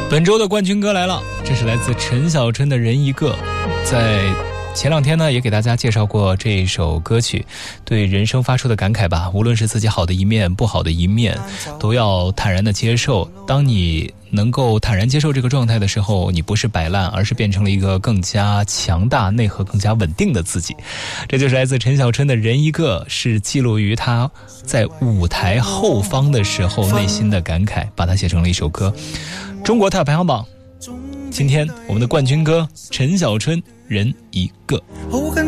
本周的冠军歌来了，这是来自陈小春的《人一个》。在前两天呢，也给大家介绍过这首歌曲，对人生发出的感慨吧。无论是自己好的一面、不好的一面，都要坦然的接受。当你能够坦然接受这个状态的时候，你不是摆烂，而是变成了一个更加强大、内核更加稳定的自己。这就是来自陈小春的《人一个》，是记录于他在舞台后方的时候内心的感慨，把它写成了一首歌。中国跳排行榜，今天我们的冠军歌陈小春《人一个》。